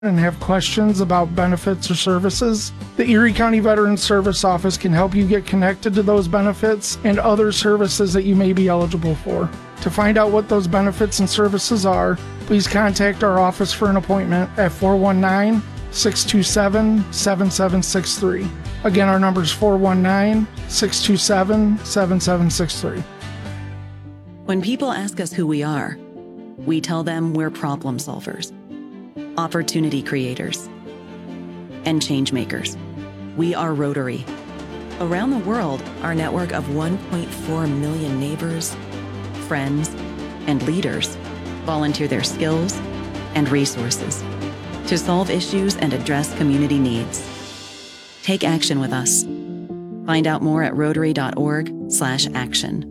and have questions about benefits or services, the Erie County Veterans Service Office can help you get connected to those benefits and other services that you may be eligible for. To find out what those benefits and services are, please contact our office for an appointment at 419-627-7763. Again, our number is 419-627-7763. When people ask us who we are, we tell them we're problem solvers, opportunity creators, and change makers. We are Rotary. Around the world, our network of 1.4 million neighbors, friends, and leaders volunteer their skills and resources to solve issues and address community needs. Take action with us. Find out more at rotary.org/action.